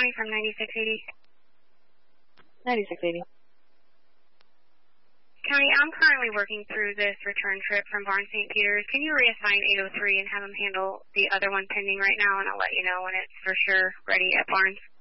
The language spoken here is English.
calling from 9680. 9680. County, I'm currently working through this return trip from Barnes St. Peter's. Can you reassign 803 and have them handle the other one pending right now, and I'll let you know when it's for sure ready at Barnes?